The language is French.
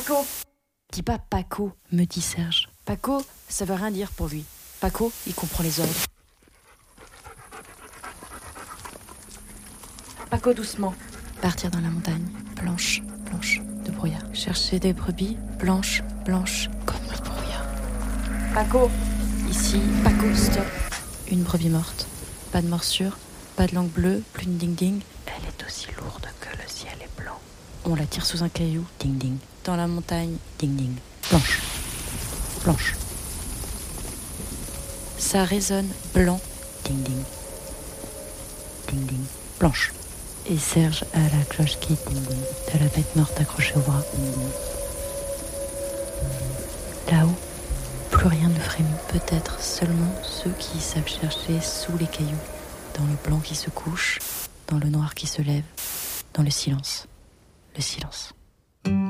Paco. Dis pas Paco, me dit Serge. Paco, ça veut rien dire pour lui. Paco, il comprend les ordres. Paco, doucement. Partir dans la montagne, blanche, blanche, de brouillard. Chercher des brebis, blanches, blanches, comme le brouillard. Paco. Ici, Paco, stop. Une brebis morte. Pas de morsure, pas de langue bleue, plus de ding-ding. Elle est aussi lourde que le ciel est blanc. On la tire sous un caillou, ding-ding. Dans la montagne, ding-ding. Blanche, blanche. Ça résonne, blanc, ding-ding. Ding-ding, blanche. Et Serge a la cloche qui ding-ding, de la bête morte accrochée au bras. Ding-ding. Là-haut, plus rien ne frémit. Peut-être seulement ceux qui savent chercher sous les cailloux, dans le blanc qui se couche, dans le noir qui se lève, dans le silence. Le silence.